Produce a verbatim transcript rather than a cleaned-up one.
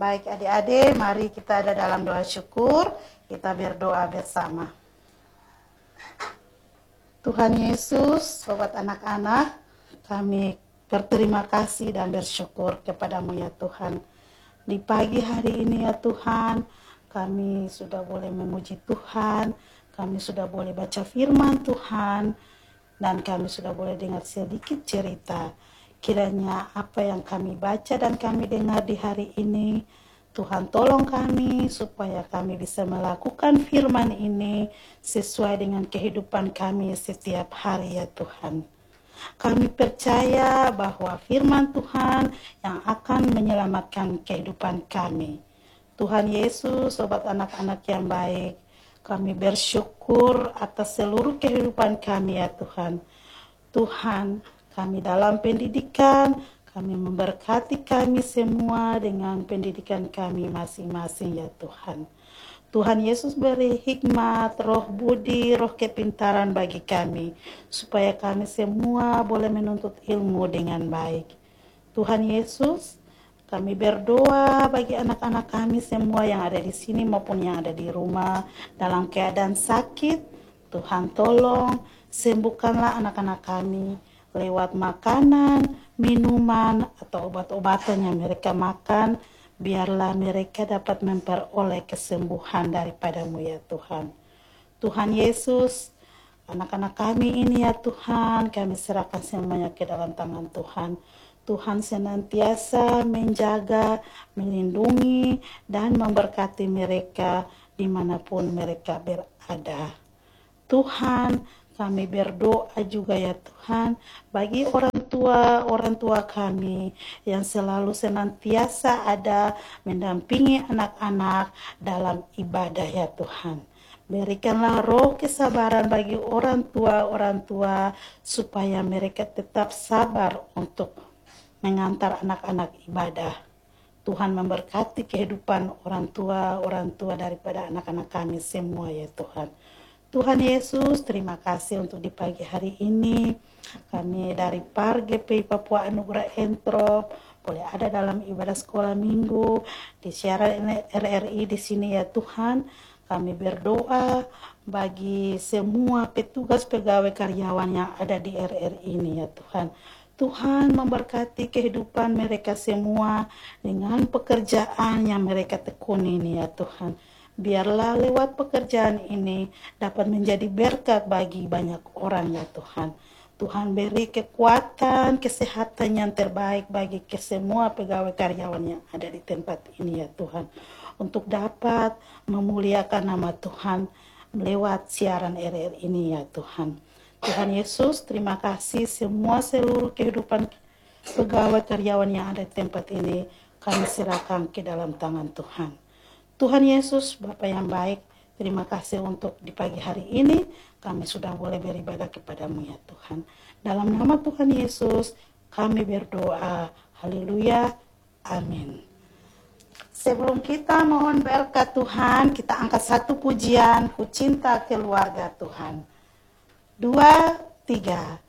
Baik adik-adik, mari kita ada dalam doa syukur, kita berdoa bersama. Tuhan Yesus, sobat anak-anak, kami berterima kasih dan bersyukur kepadamu ya Tuhan. Di pagi hari ini ya Tuhan, kami sudah boleh memuji Tuhan, kami sudah boleh baca firman Tuhan, dan kami sudah boleh dengar sedikit cerita. Kiranya apa yang kami baca dan kami dengar di hari ini, Tuhan tolong kami supaya kami bisa melakukan firman ini sesuai dengan kehidupan kami setiap hari ya Tuhan. Kami percaya bahwa firman Tuhan yang akan menyelamatkan kehidupan kami. Tuhan Yesus, sobat anak-anak yang baik, kami bersyukur atas seluruh kehidupan kami ya Tuhan. Tuhan, kami dalam pendidikan, kami memberkati kami semua dengan pendidikan kami masing-masing ya Tuhan. Tuhan Yesus beri hikmat, roh budi, roh kepintaran bagi kami, supaya kami semua boleh menuntut ilmu dengan baik. Tuhan Yesus, kami berdoa bagi anak-anak kami semua yang ada di sini maupun yang ada di rumah dalam keadaan sakit. Tuhan tolong sembuhkanlah anak-anak kami lewat makanan, minuman, atau obat-obatan yang mereka makan. Biarlah mereka dapat memperoleh kesembuhan daripadamu ya Tuhan. Tuhan Yesus, anak-anak kami ini ya Tuhan, kami serahkan semuanya ke dalam tangan Tuhan. Tuhan senantiasa menjaga, melindungi, dan memberkati mereka dimanapun mereka berada. Tuhan, kami berdoa juga ya Tuhan bagi orang tua, orang tua kami yang selalu senantiasa ada mendampingi anak-anak dalam ibadah ya Tuhan. Berikanlah roh kesabaran bagi orang tua-orang tua supaya mereka tetap sabar untuk mengantar anak-anak ibadah. Tuhan memberkati kehidupan orang tua, orang tua daripada anak-anak kami semua ya Tuhan. Tuhan Yesus, terima kasih untuk di pagi hari ini. Kami dari P A R G P I Papua Anugerah Entrop boleh ada dalam ibadah sekolah minggu di siaran R R I di sini ya Tuhan. Kami berdoa bagi semua petugas pegawai karyawan yang ada di R R I ini ya Tuhan. Tuhan memberkati kehidupan mereka semua dengan pekerjaan yang mereka tekuni ini ya Tuhan. Biarlah lewat pekerjaan ini dapat menjadi berkat bagi banyak orang ya Tuhan. Tuhan beri kekuatan, kesehatan yang terbaik bagi semua pegawai karyawan yang ada di tempat ini ya Tuhan. Untuk dapat memuliakan nama Tuhan lewat siaran R R ini ya Tuhan. Tuhan Yesus, terima kasih semua seluruh kehidupan pegawai karyawan yang ada di tempat ini kami serahkan ke dalam tangan Tuhan. Tuhan Yesus, Bapa yang baik, terima kasih untuk di pagi hari ini kami sudah boleh beribadah kepadamu ya Tuhan. Dalam nama Tuhan Yesus kami berdoa. Haleluya. Amin. Sebelum kita mohon berkat Tuhan, kita angkat satu pujian, Ku Cinta Keluarga Tuhan. Dua, tiga.